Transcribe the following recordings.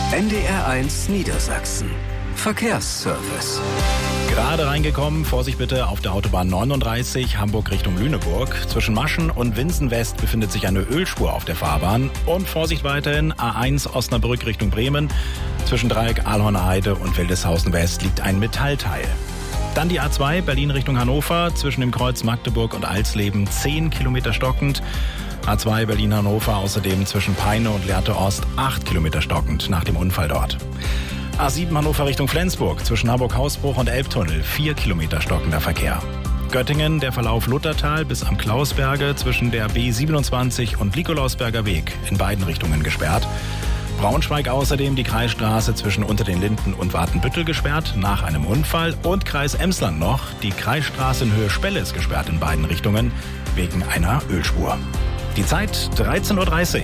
NDR1 Niedersachsen. Verkehrsservice. Gerade reingekommen, Vorsicht bitte auf der Autobahn 39 Hamburg Richtung Lüneburg. Zwischen Maschen und Winsen West befindet sich eine Ölspur auf der Fahrbahn. Und Vorsicht weiterhin, A1 Osnabrück Richtung Bremen. Zwischen Dreieck Ahlhorner Heide und Wildeshausen West liegt ein Metallteil. Dann die A2 Berlin Richtung Hannover. Zwischen dem Kreuz Magdeburg und Alsleben 10 Kilometer stockend. A2 Berlin-Hannover außerdem zwischen Peine und Lehrte Ost 8 Kilometer stockend nach dem Unfall dort. A7 Hannover Richtung Flensburg, zwischen Harburg-Hausbruch und Elbtunnel, 4 Kilometer stockender Verkehr. Göttingen, der Verlauf Luthertal bis am Klausberge, zwischen der B27 und Nikolausberger Weg, in beiden Richtungen gesperrt. Braunschweig außerdem die Kreisstraße zwischen Unter den Linden und Watenbüttel gesperrt, nach einem Unfall. Und Kreis Emsland noch, die Kreisstraße in Höhe Spelle ist gesperrt in beiden Richtungen, wegen einer Ölspur. Die Zeit 13.30 Uhr.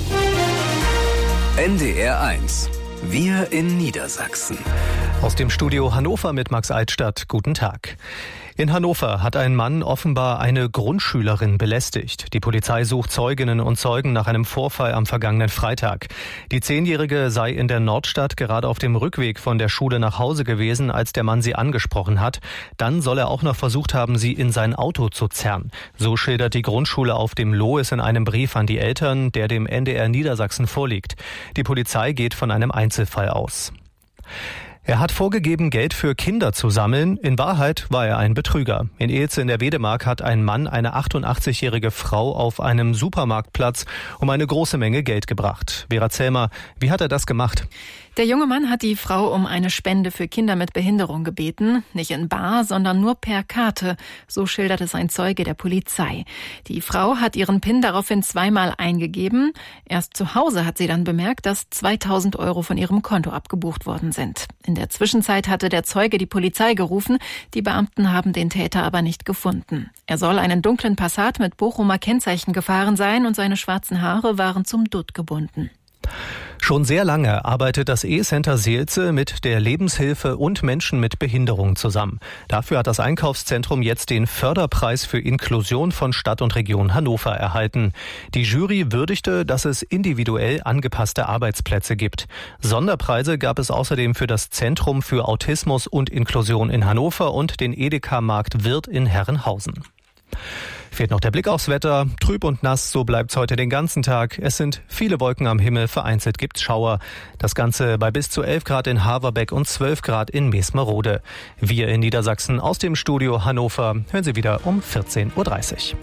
NDR1. Wir in Niedersachsen. Aus dem Studio Hannover mit Max Altstadt. Guten Tag. In Hannover hat ein Mann offenbar eine Grundschülerin belästigt. Die Polizei sucht Zeuginnen und Zeugen nach einem Vorfall am vergangenen Freitag. Die 10-Jährige sei in der Nordstadt gerade auf dem Rückweg von der Schule nach Hause gewesen, als der Mann sie angesprochen hat. Dann soll er auch noch versucht haben, sie in sein Auto zu zerren. So schildert die Grundschule auf dem Lohes in einem Brief an die Eltern, der dem NDR Niedersachsen vorliegt. Die Polizei geht von einem Einzelfall aus. Er hat vorgegeben, Geld für Kinder zu sammeln. In Wahrheit war er ein Betrüger. In Eelze in der Wedemark hat ein Mann eine 88-jährige Frau auf einem Supermarktplatz um eine große Menge Geld gebracht. Vera Zellmer, wie hat er das gemacht? Der junge Mann hat die Frau um eine Spende für Kinder mit Behinderung gebeten. Nicht in bar, sondern nur per Karte. So schildert es ein Zeuge der Polizei. Die Frau hat ihren PIN daraufhin zweimal eingegeben. Erst zu Hause hat sie dann bemerkt, dass 2.000 € von ihrem Konto abgebucht worden sind. In der Zwischenzeit hatte der Zeuge die Polizei gerufen. Die Beamten haben den Täter aber nicht gefunden. Er soll einen dunklen Passat mit Bochumer Kennzeichen gefahren sein und seine schwarzen Haare waren zum Dutt gebunden. Schon sehr lange arbeitet das E-Center Seelze mit der Lebenshilfe und Menschen mit Behinderung zusammen. Dafür hat das Einkaufszentrum jetzt den Förderpreis für Inklusion von Stadt und Region Hannover erhalten. Die Jury würdigte, dass es individuell angepasste Arbeitsplätze gibt. Sonderpreise gab es außerdem für das Zentrum für Autismus und Inklusion in Hannover und den Edeka-Markt Wirth in Herrenhausen. Fehlt noch der Blick aufs Wetter. Trüb und nass, so bleibt's heute den ganzen Tag. Es sind viele Wolken am Himmel, vereinzelt gibt's Schauer. Das Ganze bei bis zu 11 Grad in Haverbeck und 12 Grad in Mesmerode. Wir in Niedersachsen aus dem Studio Hannover hören Sie wieder um 14.30 Uhr.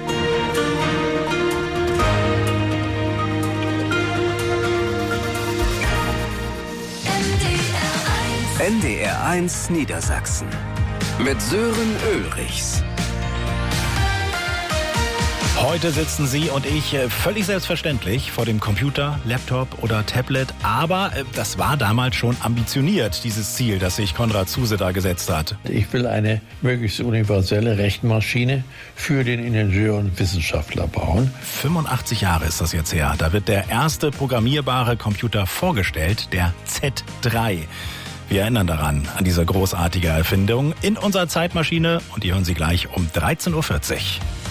NDR1 Niedersachsen. Mit Sören Ulrichs. Heute sitzen Sie und ich völlig selbstverständlich vor dem Computer, Laptop oder Tablet. Aber das war damals schon ambitioniert, dieses Ziel, das sich Konrad Zuse da gesetzt hat. Ich will eine möglichst universelle Rechenmaschine für den Ingenieur und Wissenschaftler bauen. 85 Jahre ist das jetzt her. Da wird der erste programmierbare Computer vorgestellt, der Z3. Wir erinnern daran, an diese großartige Erfindung in unserer Zeitmaschine. Und die hören Sie gleich um 13.40 Uhr.